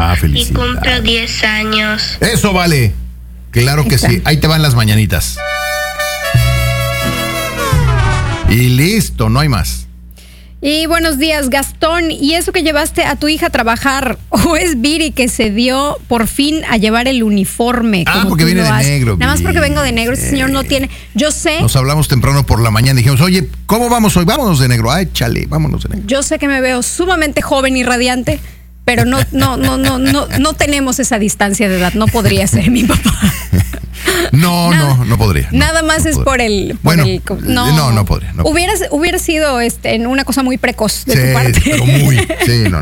felicidades. Y cumplo 10 años. Eso vale. Claro que sí. Ahí te van las mañanitas. Y listo, no hay más. Y buenos días, Gastón. ¿Y eso que llevaste a tu hija a trabajar? ¿O es Viri que se dio por fin a llevar el uniforme? Porque viene de negro. Nada más porque vengo de negro. Este señor no tiene. Yo sé. Nos hablamos temprano por la mañana y dijimos, oye, ¿cómo vamos hoy? Vámonos de negro. Ay, chale, vámonos de negro. Yo sé que me veo sumamente joven y radiante, pero no tenemos esa distancia de edad. No podría ser mi papá. No podría. Nada más es por el. No podría. Hubiera sido en una cosa muy precoz de tu parte. Pero muy. Sí, no.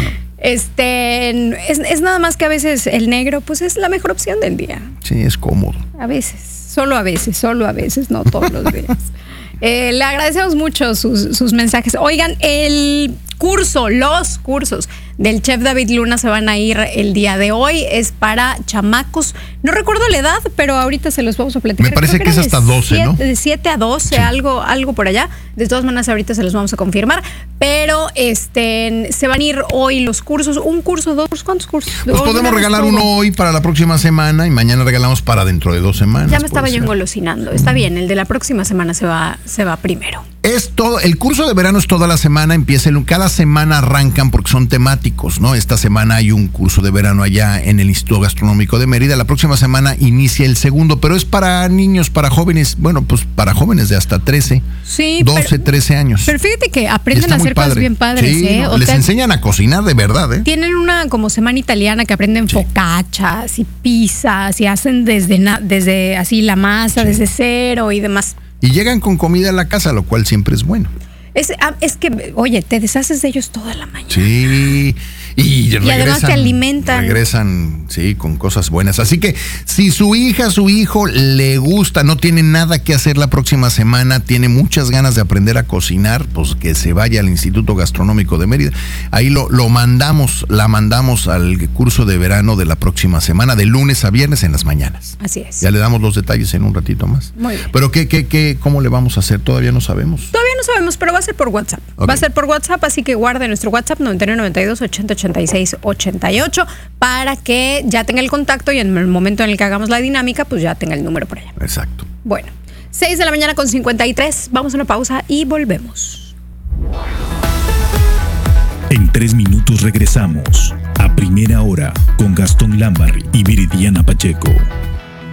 Es nada más que a veces el negro, pues es la mejor opción del día. Sí, es cómodo. A veces, solo a veces, no todos los días. Le agradecemos mucho sus mensajes. Oigan, los cursos del chef David Luna se van a ir el día de hoy. Es para chamacos. No recuerdo la edad, pero ahorita se los vamos a platicar. Me parece que es hasta 12, ¿no? De 7 a 12, sí. algo por allá. De todas maneras, ahorita se los vamos a confirmar. Pero se van a ir hoy los cursos. Un curso, dos, ¿cuántos cursos? Pues podemos regalar uno hoy para la próxima semana y mañana regalamos para dentro de 2 semanas. Ya me estaba yo engolosinando. Está bien, el de la próxima semana se va primero. Es todo, el curso de verano es toda la semana, cada semana arrancan porque son temáticos, ¿no? Esta semana hay un curso de verano allá en el Instituto Gastronómico de Mérida, la próxima semana inicia el segundo, pero es para niños, para jóvenes, pues para jóvenes de hasta 13, sí, 12, 13 años. Pero fíjate que aprenden a hacer cosas bien padres, sí, les enseñan a cocinar de verdad, ¿eh? Tienen una como semana italiana que aprenden focaccias y pizzas y hacen desde así la masa, desde cero y demás. Y llegan con comida a la casa, lo cual siempre es bueno. Es que, oye, te deshaces de ellos toda la mañana. Sí, y además te alimentan. Regresan, sí, con cosas buenas. Así que si su hija, su hijo le gusta, no tiene nada que hacer la próxima semana, tiene muchas ganas de aprender a cocinar, pues que se vaya al Instituto Gastronómico de Mérida. Ahí la mandamos al curso de verano de la próxima semana, de lunes a viernes en las mañanas. Así es. Ya le damos los detalles en un ratito más. Muy bien. Pero ¿cómo le vamos a hacer? Todavía no sabemos. Todavía no sabemos, pero va a ser por WhatsApp. Okay. Va a ser por WhatsApp, así que guarde nuestro WhatsApp 9992-8086-88 para que ya tenga el contacto y en el momento en el que hagamos la dinámica, pues ya tenga el número por allá. Exacto. Bueno, 6:53, vamos a una pausa y volvemos. En 3 minutos regresamos a Primera Hora con Gastón Lambarri y Viridiana Pacheco.